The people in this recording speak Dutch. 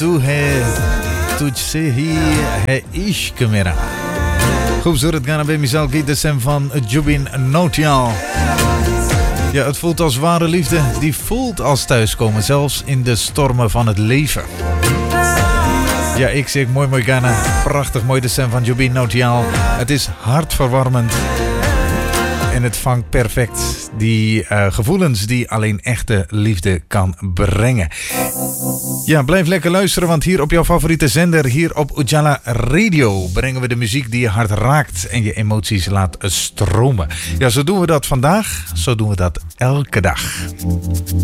तू है तुझसे ही है इश्क मेरा. खूbसूरत गाना bij Michel Git, de stem van Jubin Nautiyal. Ja, het voelt als ware liefde. Die voelt als thuiskomen, zelfs in de stormen van het leven. Ja, ik zeg mooi gaana. Prachtig mooi de stem van Jubin Nautiyal. Het is hartverwarmend. En het vangt perfect die gevoelens die alleen echte liefde kan brengen. Ja, blijf lekker luisteren, want hier op jouw favoriete zender, hier op Ujala Radio, brengen we de muziek die je hart raakt en je emoties laat stromen. Ja, zo doen we dat vandaag, zo doen we dat elke dag.